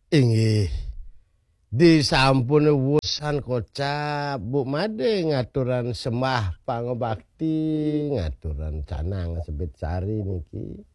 Inggih. Disampun wusan kocap Bu Made ngaturan semah pangobakti ngaturan canang sebit sari niki.